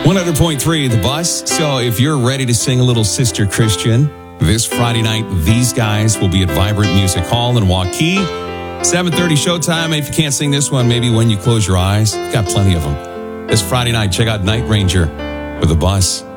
100.3 The Bus. So if you're ready to sing a little Sister Christian, this Friday night, these guys will be at Vibrant Music Hall in Waukee. 7:30 showtime. If you can't sing this one, maybe when you close your eyes. Got plenty of them. This Friday night, check out Night Ranger with The Bus.